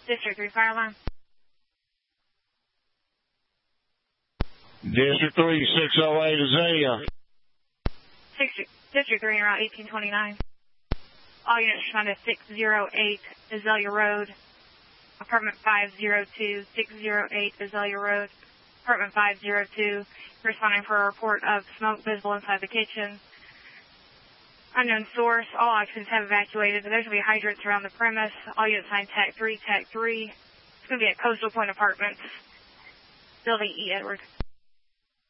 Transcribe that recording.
District 3 fire alarm. District 3, 608 Azalea. District 3 around 1829. All units respond to 608 Azalea Road. Apartment 502, 608 Azalea Road. Apartment 502, responding for a report of smoke visible inside the kitchen. Unknown source. All occupants have evacuated. There's going to be hydrants around the premise. All units signed TAC 3, TAC 3. It's going to be at Coastal Point Apartments. Building E. Edward.